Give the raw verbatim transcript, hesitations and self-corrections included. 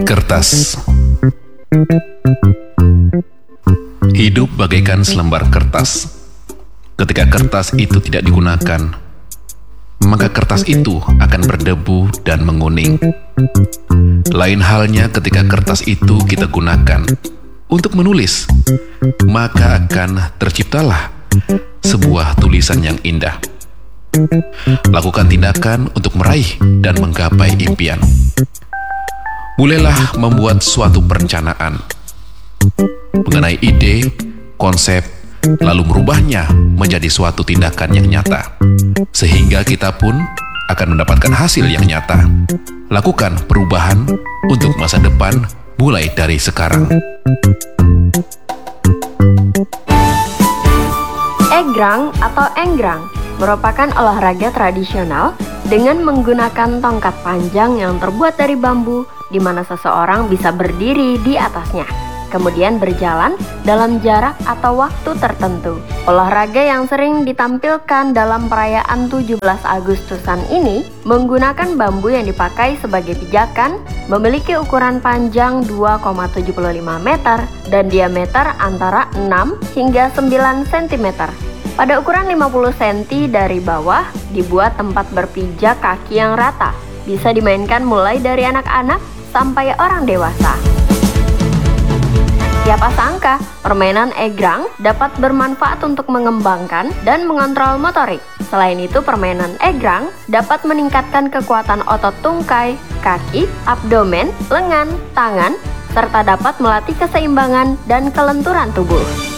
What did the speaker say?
Kertas. Hidup bagaikan selembar kertas. Ketika kertas itu tidak digunakan, maka kertas itu akan berdebu dan menguning. Lain halnya ketika kertas itu kita gunakan untuk menulis, maka akan terciptalah sebuah tulisan yang indah. Lakukan tindakan untuk meraih dan menggapai impian. Mulailah membuat suatu perencanaan mengenai ide, konsep, lalu merubahnya menjadi suatu tindakan yang nyata, sehingga kita pun akan mendapatkan hasil yang nyata. Lakukan perubahan untuk masa depan mulai dari sekarang. Egrang atau enggrang merupakan olahraga tradisional dengan menggunakan tongkat panjang yang terbuat dari bambu, di mana seseorang bisa berdiri di atasnya, kemudian berjalan dalam jarak atau waktu tertentu. Olahraga yang sering ditampilkan dalam perayaan tujuh belas Agustusan ini menggunakan bambu yang dipakai sebagai pijakan, memiliki ukuran panjang dua koma tujuh lima meter dan diameter antara enam hingga sembilan sentimeter. Pada ukuran lima puluh sentimeter dari bawah, dibuat tempat berpijak kaki yang rata. Bisa dimainkan mulai dari anak-anak sampai orang dewasa. Siapa sangka, permainan egrang dapat bermanfaat untuk mengembangkan dan mengontrol motorik. Selain itu, permainan egrang dapat meningkatkan kekuatan otot tungkai, kaki, abdomen, lengan, tangan, serta dapat melatih keseimbangan dan kelenturan tubuh.